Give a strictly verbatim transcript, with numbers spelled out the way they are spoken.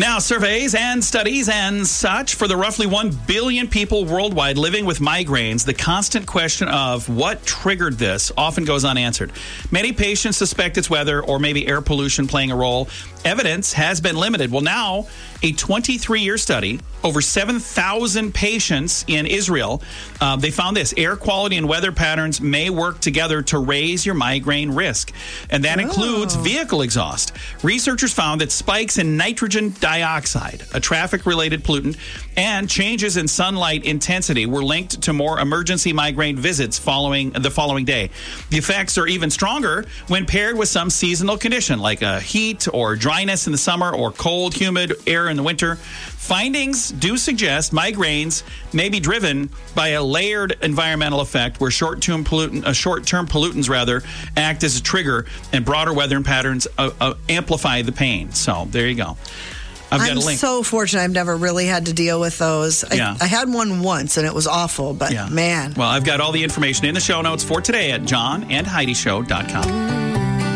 Now, surveys and studies and such for the roughly one billion people worldwide living with migraines, the constant question of what triggered this often goes unanswered. Many patients suspect it's weather or maybe air pollution playing a role. Evidence has been limited. Well, now, a twenty-three-year study, over seven thousand patients in Israel, uh, they found this. Air quality and weather patterns may work together to raise your migraine risk. And that oh. includes vehicle exhaust. Researchers found that spikes in nitrogen dioxide, a traffic-related pollutant, and changes in sunlight intensity were linked to more emergency migraine visits following the following day. The effects are even stronger when paired with some seasonal condition, like a heat or dryness in the summer or cold, humid air in the winter. Findings do suggest migraines may be driven by a layered environmental effect where short-term pollutant, uh, short-term pollutants rather act as a trigger, and broader weather patterns uh, uh, amplify the pain. So there you go. I've got I'm a link. so fortunate I've never really had to deal with those. I, Yeah. I had one once, and it was awful, but Yeah. man. Well, I've got all the information in the show notes for today at john and heidi show dot com.